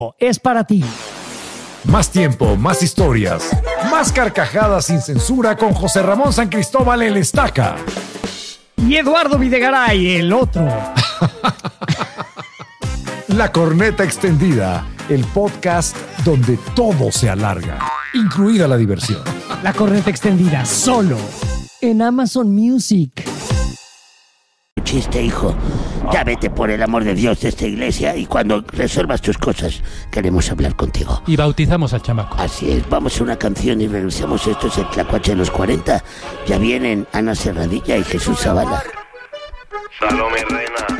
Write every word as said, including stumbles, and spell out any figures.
es para ti. Más tiempo, más historias, más carcajadas sin censura con José Ramón San Cristóbal el Estaca. Y Eduardo Videgaray, el otro. La Corneta Extendida, el podcast donde todo se alarga, incluida la diversión. La Corneta Extendida, solo en Amazon Music. Chiste, hijo. Ya vete, por el amor de Dios, de esta iglesia, y cuando resuelvas tus cosas queremos hablar contigo. Y bautizamos al chamaco. Así es, vamos a una canción y regresamos. Esto es el Tlacuache de los cuarenta. Ya vienen Ana Serradilla y Jesús Zavala. Salome reina.